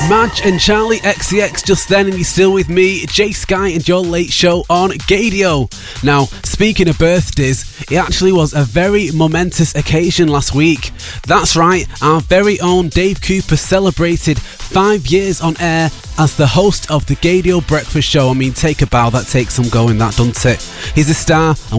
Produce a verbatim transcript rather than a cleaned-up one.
Madge and Charlie X C X just then, and you're still with me, Jay Sky, and your late show on Gadio. Now, speaking of birthdays, it actually was a very momentous occasion last week. That's right, our very own Dave Cooper celebrated five years on air as the host of the Gadio Breakfast Show. I mean, take a bow, that takes some going, that doesn't it? He's a star, and